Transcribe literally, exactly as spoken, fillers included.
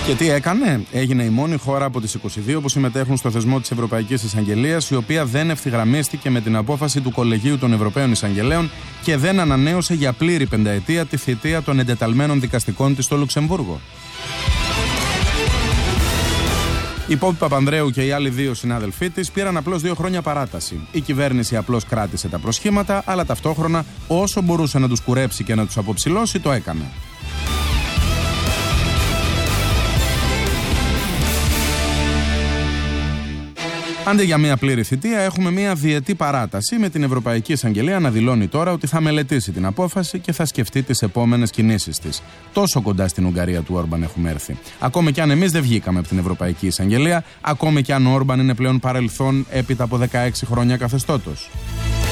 Και τι έκανε? Έγινε η μόνη χώρα από τις είκοσι δύο που συμμετέχουν στο θεσμό της Ευρωπαϊκής Εισαγγελίας, η οποία δεν ευθυγραμμίστηκε με την απόφαση του Κολεγίου των Ευρωπαίων Εισαγγελέων και δεν ανανέωσε για πλήρη πενταετία τη θητεία των εντεταλμένων δικαστικών της στο Λουξεμβούργο. Η Πόπη Παπανδρέου και οι άλλοι δύο συνάδελφοί της πήραν απλώς δύο χρόνια παράταση. Η κυβέρνηση απλώς κράτησε τα προσχήματα, αλλά ταυτόχρονα όσο μπορούσε να τους κουρέψει και να τους αποψηλώσει, το έκανε. Αντί για μια πλήρη θητεία, έχουμε μια διετή παράταση, με την Ευρωπαϊκή Εισαγγελία να δηλώνει τώρα ότι θα μελετήσει την απόφαση και θα σκεφτεί τις επόμενες κινήσεις της. Τόσο κοντά στην Ουγγαρία του Όρμπαν έχουμε έρθει. Ακόμη κι αν εμείς δεν βγήκαμε από την Ευρωπαϊκή Εισαγγελία, ακόμη κι αν ο Όρμπαν είναι πλέον παρελθόν έπειτα από δεκαέξι χρόνια καθεστώτος.